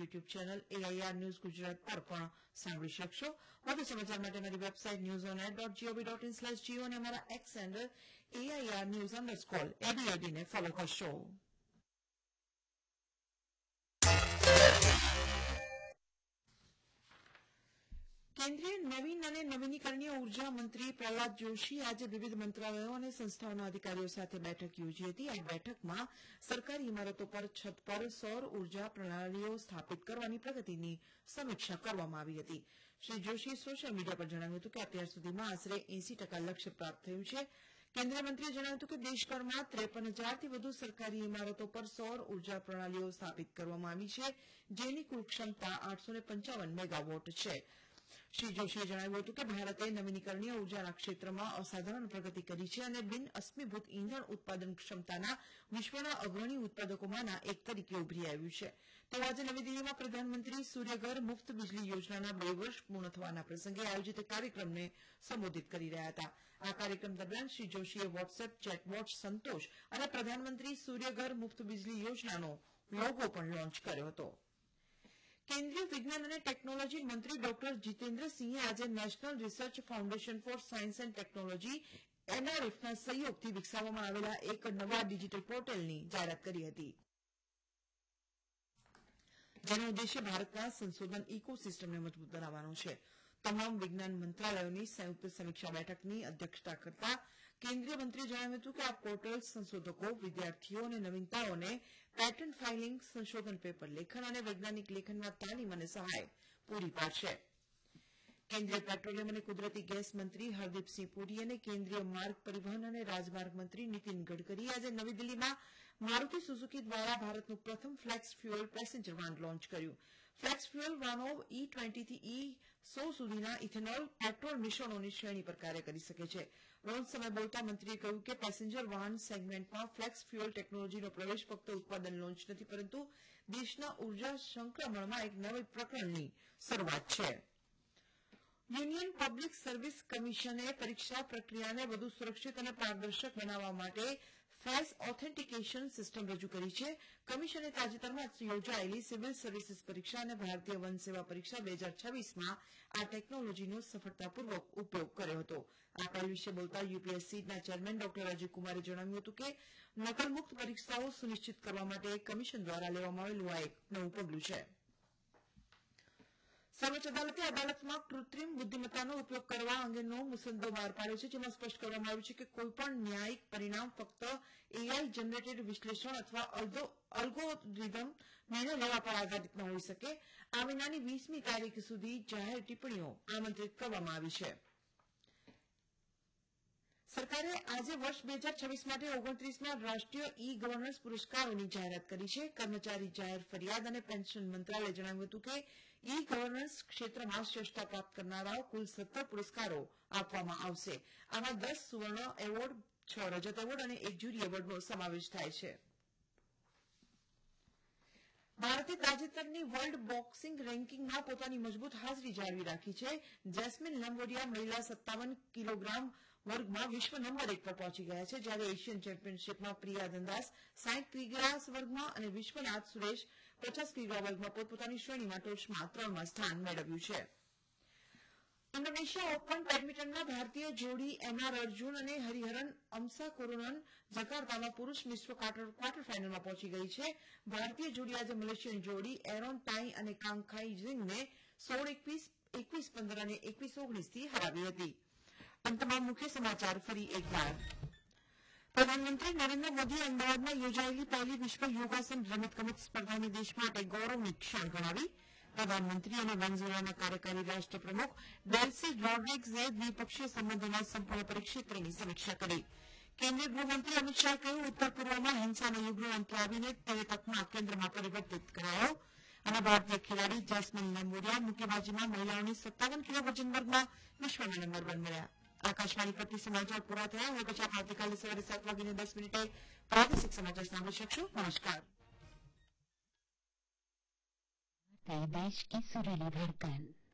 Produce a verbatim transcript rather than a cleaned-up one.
YouTube channel AIR news Gujarat પર પણ સાંભળી શકશો. વધુ સમાચાર માટે મારી website news on air dot GOV dot in slash Jio અને અમારા x handle AIR news underscore એડીઆઈડીને follow કરશો. કેન્દ્રીય નવીન અને નવીનીકરણીય ઉર્જા મંત્રી પ્રહલાદ જોશી આજે વિવિધ મંત્રાલયો અને સંસ્થાઓના અધિકારીઓ સાથે બેઠક યોજી હતી. આ બેઠકમાં સરકારી ઇમારતો પર છત પર સૌર ઉર્જા પ્રણાલીઓ સ્થાપિત કરવાની પ્રગતિની સમીક્ષા કરવામાં આવી હતી. શ્રી જોશીએ સોશિયલ મીડિયા પર જણાવ્યું હતું કે અત્યાર સુધીમાં આશરે એસી ટકા લક્ષ્ય પ્રાપ્ત થયું છે. કેન્દ્રીય મંત્રીએ જણાવ્યું હતું કે દેશભરમાં ત્રેપન હજારથી વધુ સરકારી ઇમારતો પર સૌર ઉર્જા પ્રણાલીઓ સ્થાપિત કરવામાં આવી છે, જેની કુલ ક્ષમતા આઠસો પંચાવન મેગાવોટ છે. શ્રી જોશીએ જણાવ્યું હતું કે ભારતે નવીનીકરણીય ઉર્જાના ક્ષેત્રમાં અસાધારણ પ્રગતિ કરી છે અને બિન અસ્મીભૂત ઇંધણ ઉત્પાદન ક્ષમતાના વિશ્વના અગ્રણી ઉત્પાદકોમાંના એક તરીકે ઉભરી આવ્યું છે. તેઓ આજે નવી દિલ્હીમાં પ્રધાનમંત્રી સૂર્યઘર મુફ્ત વીજળી યોજનાના બે વર્ષ પૂર્ણ થવાના પ્રસંગે આયોજિત કાર્યક્રમને સંબોધિત કરી રહ્યા હતા. આ કાર્યક્રમ દરમિયાન શ્રી જોશીએ વોટ્સએપ ચેટબોટ સંતોષ અને પ્રધાનમંત્રી સૂર્યઘર મુફ્ત વીજળી યોજનાનો લોગો પણ લોન્ચ કર્યો હતો. કેન્દ્રીય વિજ્ઞાન અને ટેકનોલોજી મંત્રી ડોક્ટર જીતેન્દ્રસિંહે આજે national research foundation for science and technology એનઆરએફના સહયોગથી વિકસાવવામાં આવેલા એક નવા ડિજિટલ પોર્ટલની જાહેરાત કરી હતી, જેનો ઉદ્દેશ્ય ભારતના સંશોધન ઇકોસિસ્ટમને મજબૂત બનાવવાનો છે. તમામ વિજ્ઞાન મંત્રાલયોની સંયુક્ત સમીક્ષા બેઠકની અધ્યક્ષતા કરતા કેન્દ્રીય મંત્રીએ જણાવ્યું હતું કે આ પોર્ટલ સંશોધકો, વિદ્યાર્થીઓ અને નવીનતાઓને પેટન્ટ ફાઇલિંગ, સંશોધન પેપર લેખન અને વૈજ્ઞાનિક લેખનમાં તાલીમ અને સહાય પૂરી પાડશે. કેન્દ્રીય પેટ્રોલિયમ અને કુદરતી ગેસ મંત્રી હરદીપસિંહ પુરી અને કેન્દ્રીય માર્ગ પરિવહન અને રાજમાર્ગ મંત્રી નીતિન ગડકરીએ આજે નવી દિલ્હીમાં મારુતિ સુઝુકી દ્વારા ભારતનું પ્રથમ flex fuel passenger van launch કર્યું. ફ્લેક્સ ફ્યુઅલ વાનો ઈ ટ્વેન્ટીથી ઈ સો સુધીના ઇથેનોલ પેટ્રોલ મિશ્રણોની શ્રેણી પર કાર્ય કરી શકે છે. લોન્ચ સમયે બોલતા મંત્રીએ કહ્યું કે પેસેન્જર વાહન સેગમેન્ટમાં ફ્લેક્સ ફ્યુઅલ ટેકનોલોજીનો પ્રવેશ ફક્ત ઉત્પાદન લોન્ચ નથી, પરંતુ દેશના ઉર્જા સંક્રમણમાં એક નવી પ્રકરણની શરૂઆત છે. યુનિયન પબ્લિક સર્વિસ કમિશને પરીક્ષા પ્રક્રિયાને વધુ સુરક્ષિત અને પારદર્શક બનાવવા માટે ફેસ ઓથેન્ટિકેશન સિસ્ટમ રજૂ કરી છે. કમિશને તાજેતરમાં યોજાયેલી સિવિલ સર્વિસીસ પરીક્ષા અને ભારતીય વન સેવા પરીક્ષા બે હજાર છવ્વીસમાં આ ટેકનોલોજીનો સફળતાપૂર્વક ઉપયોગ કર્યો હતો. આ પહેલ વિશે બોલતા યુપીએસસીના ચેરમેન ડોક્ટર અજય કુમારે જણાવ્યું હતું કે નકલમુક્ત પરીક્ષાઓ સુનિશ્ચિત કરવા માટે કમિશન દ્વારા લેવામાં આવેલું આ એક નવું પગલું છે. સર્વોચ્ચ અદાલતે અદાલતમાં કૃત્રિમ બુદ્ધિમત્તાનો ઉપયોગ કરવા અંગેનો મુસદ્દો બહાર પાડ્યો છે, જેમાં સ્પષ્ટ કરવામાં આવ્યું છે કે કોઈપણ ન્યાયિક પરિણામ ફક્ત એઆઈ જનરેટેડ વિશ્લેષણ અથવા અલ્ગોરિધમ નિર્ણય લેવા પર આધારિત ન હોઈ શકે. આ મહિનાની વીસમી તારીખ સુધી જાહેર ટિપ્પણીઓ આમંત્રિત કરવામાં આવી છે. સરકારે આજે વર્ષ બે હજાર છવ્વીસ માટે ઓગણત્રીસમાં રાષ્ટ્રીય ઈ ગવર્નન્સ પુરસ્કારોની જાહેરાત કરી છે. કર્મચારી જાહેર ફરિયાદ અને પેન્શન મંત્રાલયે જણાવ્યું હતું કે ઈ ગવર્નન્સ ક્ષેત્રમાં શ્રેષ્ઠતા પ્રાપ્ત કરનારાઓ કુલ સત્તર પુરસ્કારો આપવામાં આવશે. આમાં દસ સુવર્ણ એવોર્ડ, છ રજત એવોર્ડ અને એક જ્યુરી એવોર્ડનો સમાવેશ થાય છે. ભારતે તાજેતરની વર્લ્ડ બોક્સિંગ રેન્કિંગમાં પોતાની મજબૂત હાજરી જાળવી રાખી છે. જેસ્મીન લંગોરિયા મહિલા સત્તાવન કિલોગ્રામ વર્ગમાં વિશ્વ નંબર એક પર પહોંચી ગયા છે, જ્યારે એશિયન ચેમ્પિયનશીપમાં પ્રિયા દંદાસ સાઠ કિગ્રા વર્ગમાં અને વિશ્વનાથ સુરેશ પચાસ કિગ્રા વર્ગમાં પોતપોતાની શ્રેણીમાં ટોચમાં ત્રણમાં સ્થાન મેળવ્યું છે. ઇન્ડોનેશિયા ઓપન બેડમિન્ટનના ભારતીય જોડી એમઆર અર્જુન અને હરિહરન અમસાકોરુનન જકાર્તામાં પુરુષ મિશ્ર ક્વાર્ટર ફાઇનલમાં પહોંચી ગઈ છે. ભારતીય જોડી આજે મલેશિયન જોડી એરોન ટાઈ અને કાંગખાઈ ઝિંગને સોળ એકવીસ, એકવીસ પંદર અને એકવીસ ઓગણીસથી હરાવી હતી. અંતમાં મુખ્ય સમાચાર ફરી એકવાર. પ્રધાનમંત્રી નરેન્દ્ર મોદીએ અમદાવાદમાં યોજાયેલી પહેલી વિશ્વ યોગાસન રમતગમત સ્પર્ધાની દેશ માટે ગૌરવની ક્ષણ ગણાવી. પ્રધાનમંત્રી અને વેનેઝુએલાના કાર્યકારી રાષ્ટ્રપ્રમુખ ડેલ્સી રોડ્રિગ્સે દ્વિપક્ષીય સંબંધોના સંપૂર્ણ પરિક્ષેત્રની સમીક્ષા કરી. કેન્દ્રીય ગૃહમંત્રી અમિત શાહે કહ્યું, ઉત્તર પૂર્વમાં હિંસાનો યુગનો અંત લાવીને તે તકના કેન્દ્રમાં પરિવર્તિત કરાયો. અને ભારતીય ખેલાડી જેસ્મીન લંગોરિયા મુક્કેબાજીમાં મહિલાઓની સત્તાવન કિલો વજન વર્ગમાં વિશ્વના નંબર વન મળ્યા. આકાશવાણી પરથી સમાચાર પૂરા થયા. હવે પછી આપ આવતીકાલે સવારે સાત વાગીને દસ મિનિટે પ્રાદેશિક સમાચાર સાંભળી શકશો. નમસ્કાર. देश की सुरीली धड़कन